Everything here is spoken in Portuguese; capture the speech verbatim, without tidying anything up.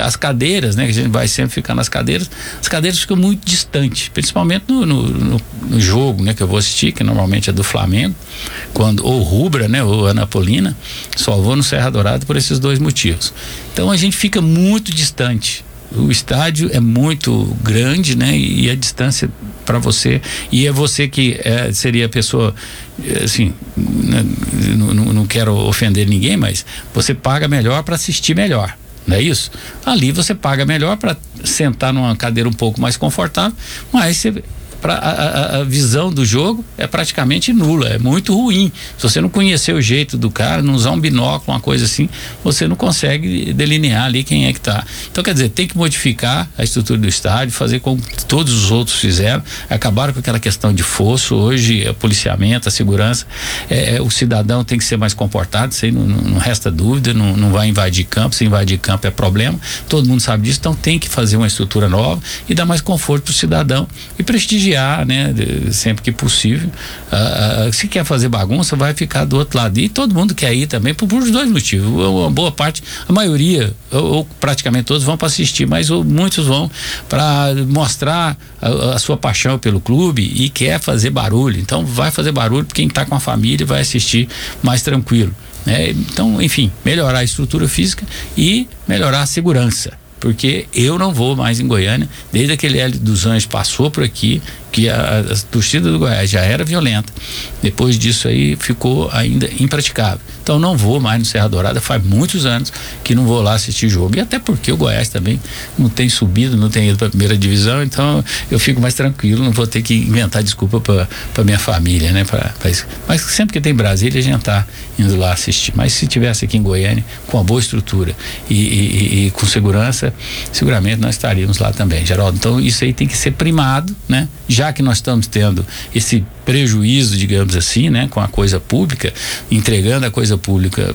as cadeiras, né, que a gente vai sempre ficar nas cadeiras, as cadeiras ficam muito distantes, principalmente no, no, no, no jogo, né, que eu vou assistir, que normalmente é do Flamengo, quando, ou Rubra, né, ou Anapolina, só vou no Serra Dourada por esses dois motivos. Então a gente fica muito distante. O estádio é muito grande, né? E a distância para você, e é você que é, seria a pessoa, assim, né, não, não quero ofender ninguém, mas você paga melhor para assistir melhor, não é isso? Ali você paga melhor para sentar numa cadeira um pouco mais confortável, mas você Pra, a, a visão do jogo é praticamente nula, é muito ruim. Se você não conhecer o jeito do cara, não usar um binóculo, uma coisa assim, você não consegue delinear ali quem é que tá. Então, quer dizer, tem que modificar a estrutura do estádio, fazer como todos os outros fizeram, acabaram com aquela questão de fosso. Hoje, o policiamento, a segurança, é, é, o cidadão tem que ser mais comportado, isso aí não, não, não resta dúvida, não, não vai invadir campo, se invadir campo é problema, todo mundo sabe disso, então tem que fazer uma estrutura nova e dar mais conforto pro cidadão e prestigiar, né, sempre que possível. Uh, uh, se quer fazer bagunça, vai ficar do outro lado, e todo mundo quer ir também por, por dois motivos. Uma boa parte, a maioria ou, ou praticamente todos vão para assistir, mas ou, muitos vão para mostrar a, a sua paixão pelo clube e quer fazer barulho. Então vai fazer barulho, quem está com a família vai assistir mais tranquilo, né? Então, enfim, melhorar a estrutura física e melhorar a segurança, porque eu não vou mais em Goiânia, desde aquele Hélio dos Anjos passou por aqui, que a, a torcida do Goiás já era violenta, depois disso aí ficou ainda impraticável. Então não vou mais no Serra Dourada, faz muitos anos que não vou lá assistir jogo, e até porque o Goiás também não tem subido, não tem ido para a primeira divisão, então eu fico mais tranquilo, não vou ter que inventar desculpa para minha família, né? Pra, pra isso. Mas sempre que tem Brasília a gente tá indo lá assistir, mas se tivesse aqui em Goiânia com uma boa estrutura e, e, e com segurança, seguramente nós estaríamos lá também, Geraldo. Então isso aí tem que ser primado, né? Já que nós estamos tendo esse prejuízo, digamos assim, né, com a coisa pública, entregando a coisa pública